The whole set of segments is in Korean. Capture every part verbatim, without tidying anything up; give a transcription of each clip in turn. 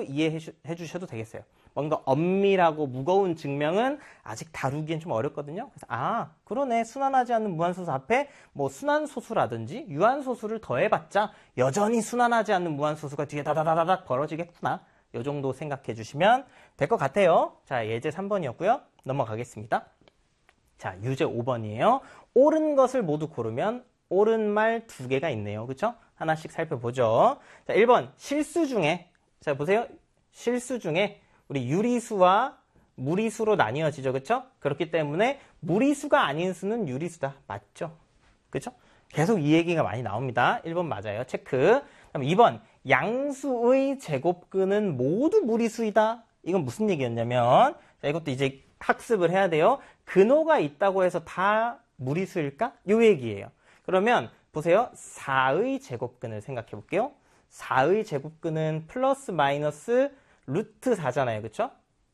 이해해 주셔도 되겠어요. 뭔가 엄밀하고 무거운 증명은 아직 다루기엔 좀 어렵거든요. 그래서 아, 그러네. 순환하지 않는 무한소수 앞에 뭐 순환소수라든지 유한소수를 더해봤자 여전히 순환하지 않는 무한소수가 뒤에 다다다다닥 벌어지겠구나. 이 정도 생각해 주시면 될 것 같아요. 자, 예제 삼 번이었고요. 넘어가겠습니다. 자, 유제 오 번이에요. 옳은 것을 모두 고르면 옳은 말 두 개가 있네요. 그렇죠? 하나씩 살펴보죠. 자, 일 번 실수 중에, 자 보세요. 실수 중에 우리 유리수와 무리수로 나뉘어지죠. 그렇죠? 그렇기 때문에 무리수가 아닌 수는 유리수다. 맞죠? 그렇죠? 계속 이 얘기가 많이 나옵니다. 일 번 맞아요. 체크. 그럼 이 번 양수의 제곱근은 모두 무리수이다. 이건 무슨 얘기였냐면, 자, 이것도 이제 학습을 해야 돼요. 근호가 있다고 해서 다 무리수일까? 요 얘기예요. 그러면 보세요. 사의 제곱근을 생각해 볼게요. 사의 제곱근은 플러스 마이너스 루트 사잖아요. 그쵸?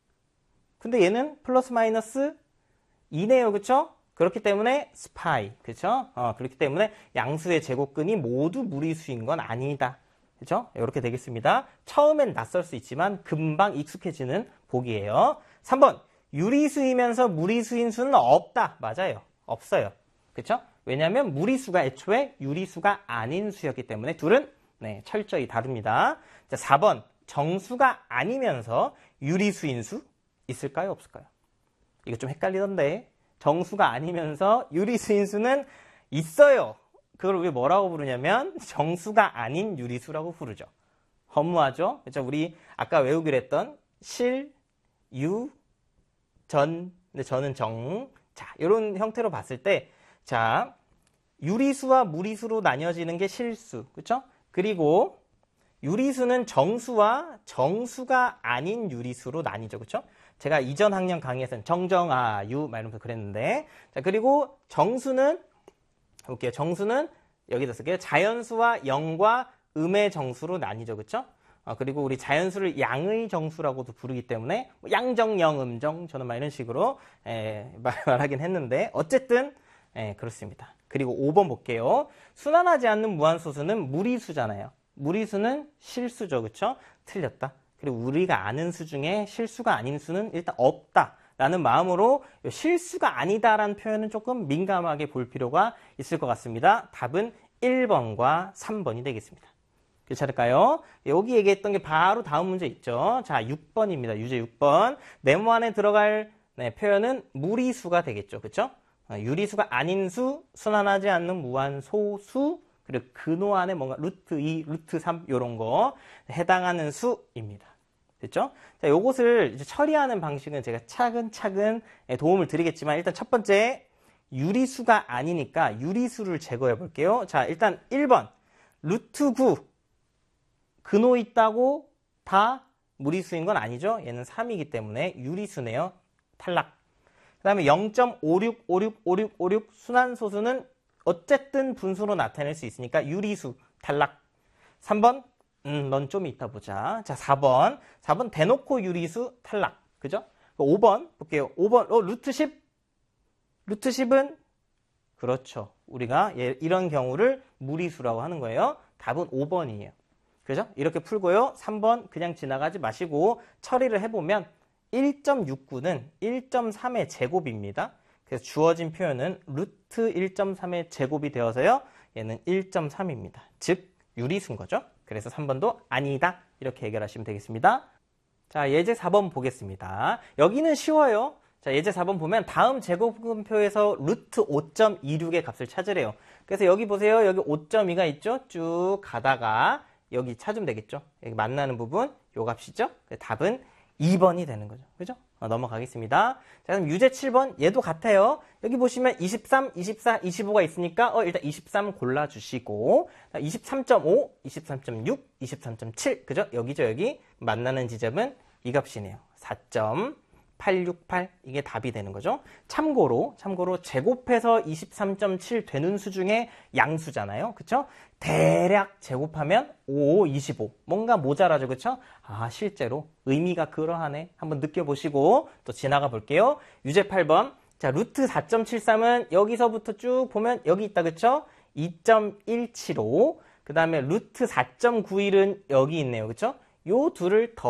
근데 얘는 플러스 마이너스 이네요. 그쵸? 그렇기 때문에 스파이. 그쵸? 어, 그렇기 때문에 양수의 제곱근이 모두 무리수인 건 아니다. 그쵸? 이렇게 되겠습니다. 처음엔 낯설 수 있지만 금방 익숙해지는 보기예요. 삼 번 유리수이면서 무리수인 수는 없다. 맞아요. 없어요. 그쵸? 왜냐하면 무리수가 애초에 유리수가 아닌 수였기 때문에 둘은 네, 철저히 다릅니다. 자, 사 번 정수가 아니면서 유리수인 수 있을까요? 없을까요? 이거 좀 헷갈리던데. 정수가 아니면서 유리수인 수는 있어요. 그걸 우리 뭐라고 부르냐면 정수가 아닌 유리수라고 부르죠. 허무하죠? 그렇죠? 우리 아까 외우기로 했던 실, 유, 전, 근데 저는 정. 자, 이런 형태로 봤을 때, 자, 유리수와 무리수로 나뉘어지는 게 실수. 그렇죠? 그리고 유리수는 정수와 정수가 아닌 유리수로 나뉘죠. 그렇죠? 제가 이전 학년 강의에서는 정정아, 유, 막 이러면서 그랬는데. 자, 그리고 정수는, 볼게요. 정수는, 여기다 쓸게요. 자연수와 영과 음의 정수로 나뉘죠. 그렇죠? 어, 그리고 우리 자연수를 양의 정수라고도 부르기 때문에 뭐 양정, 영, 음정, 저는 막 이런 식으로 에, 말하긴 했는데 어쨌든 에, 그렇습니다. 그리고 오 번 볼게요. 순환하지 않는 무한소수는 무리수잖아요. 무리수는 실수죠. 그렇죠? 틀렸다. 그리고 우리가 아는 수 중에 실수가 아닌 수는 일단 없다라는 마음으로 실수가 아니다라는 표현은 조금 민감하게 볼 필요가 있을 것 같습니다. 답은 일 번과 삼 번이 되겠습니다. 괜찮을까요? 여기 얘기했던 게 바로 다음 문제 있죠. 자, 육 번입니다. 유제 육 번. 네모 안에 들어갈 네, 표현은 무리수가 되겠죠. 그렇죠? 유리수가 아닌 수, 순환하지 않는 무한소수, 그리고 근호 안에 뭔가 루트 이, 루트 삼 이런 거 해당하는 수입니다. 됐죠? 자, 요것을 이제 처리하는 방식은 제가 차근차근 도움을 드리겠지만 일단 첫 번째 유리수가 아니니까 유리수를 제거해 볼게요. 자, 일단 일 번 루트 구 근호 있다고 다 무리수인 건 아니죠. 얘는 삼이기 때문에 유리수네요. 탈락. 그 다음에 영 점 오육 오육 오육 오육 순환소수는 어쨌든 분수로 나타낼 수 있으니까 유리수 탈락. 삼 번 음, 넌 좀 이따 보자. 자, 사 번 사 번 대놓고 유리수 탈락. 그죠? 오 번 볼게요. 오 번 어, 루트 십 루트 십은 그렇죠. 우리가 예, 이런 경우를 무리수라고 하는 거예요. 답은 오 번이에요. 그죠? 이렇게 풀고요. 삼 번 그냥 지나가지 마시고 처리를 해보면 일 점 육구는 일 점 삼의 제곱입니다. 그래서 주어진 표현은 루트 일 점 삼의 제곱이 되어서요. 얘는 일 점 삼입니다. 즉 유리수인 거죠. 그래서 삼 번도 아니다. 이렇게 해결하시면 되겠습니다. 자, 예제 사 번 보겠습니다. 여기는 쉬워요. 자, 예제 사 번 보면 다음 제곱근표에서 루트 오 점 이육의 값을 찾으래요. 그래서 여기 보세요. 여기 오 점 이가 있죠. 쭉 가다가 여기 찾으면 되겠죠. 여기 만나는 부분 요 값이죠. 답은 이 번이 되는 거죠. 그죠? 어, 넘어가겠습니다. 자, 그럼 유제 칠 번 얘도 같아요. 여기 보시면 이십삼, 이십사, 이십오가 있으니까 어, 일단 이십삼 골라주시고 이십삼 점 오, 이십삼 점 육, 이십삼 점 칠 그죠? 여기죠. 여기 만나는 지점은 이 값이네요. 사 점 팔육팔 이게 답이 되는 거죠. 참고로 참고로 제곱해서 이십삼 점 칠 되는 수 중에 양수잖아요. 그쵸? 대략 제곱하면 오, 이십오 뭔가 모자라죠. 그쵸? 아, 실제로 의미가 그러하네. 한번 느껴보시고 또 지나가 볼게요. 유제 팔 번 자, 루트 사 점 칠삼은 여기서부터 쭉 보면 여기 있다. 그쵸? 이 점 일칠오 그 다음에 루트 사 점 구일은 여기 있네요. 그쵸? 요 둘을 더